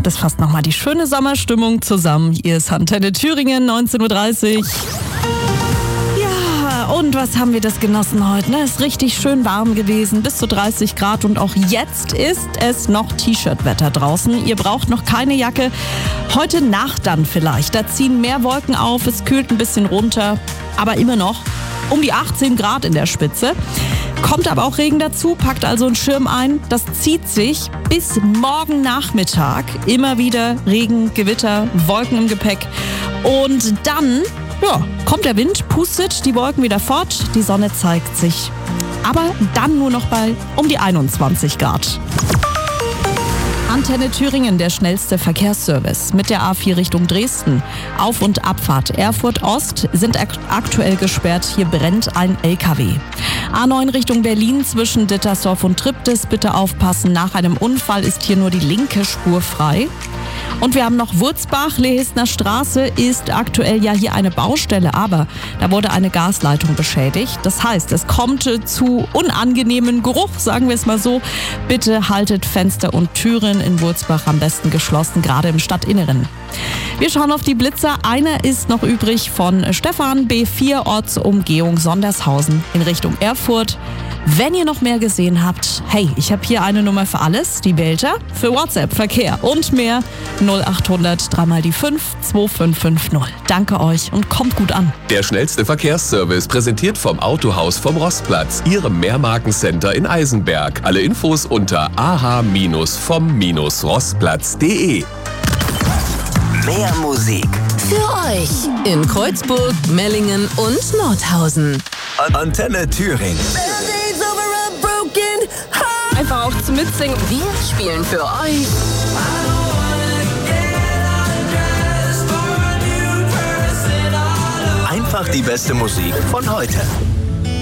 Das fasst nochmal die schöne Sommerstimmung zusammen. Hier ist Antenne Thüringen, 19.30 Uhr. Ja, und was haben wir das genossen heute? Es ist richtig schön warm gewesen, bis zu 30 Grad. Und auch jetzt ist es noch T-Shirt-Wetter draußen. Ihr braucht noch keine Jacke. Heute Nacht dann vielleicht. Da ziehen mehr Wolken auf, es kühlt ein bisschen runter. Aber immer noch um die 18 Grad in der Spitze. Kommt aber auch Regen dazu, packt also einen Schirm ein. Das zieht sich bis morgen Nachmittag. Immer wieder Regen, Gewitter, Wolken im Gepäck. Und dann kommt der Wind, pustet die Wolken wieder fort. Die Sonne zeigt sich. Aber dann nur noch bei um die 21 Grad. Antenne Thüringen, der schnellste Verkehrsservice mit der A4 Richtung Dresden. Auf- und Abfahrt Erfurt Ost sind aktuell gesperrt. Hier brennt ein LKW. A9 Richtung Berlin zwischen Dittersdorf und Triptis. Bitte aufpassen, nach einem Unfall ist hier nur die linke Spur frei. Und wir haben noch Wurzbach, Lehesner Straße ist aktuell ja hier eine Baustelle, aber da wurde eine Gasleitung beschädigt. Das heißt, es kommt zu unangenehmen Geruch, sagen wir es mal so. Bitte haltet Fenster und Türen in Wurzbach am besten geschlossen, gerade im Stadtinneren. Wir schauen auf die Blitzer. Einer ist noch übrig von Stefan, B4 Ortsumgehung Sondershausen in Richtung Erfurt. Wenn ihr noch mehr gesehen habt, hey, ich habe hier eine Nummer für alles, die Belter, für WhatsApp, Verkehr und mehr 0800 3 die 5 2550. Danke euch und kommt gut an. Der schnellste Verkehrsservice präsentiert vom Autohaus vom Rostplatz, Ihrem Mehrmarkencenter in Eisenberg. Alle Infos unter ah-vom-rostplatz.de. Mehr Musik für euch in Kreuzburg, Mellingen und Nordhausen. Antenne Thüringen. Einfach auch zum Mitsingen. Wir spielen für euch Einfach die beste Musik von heute.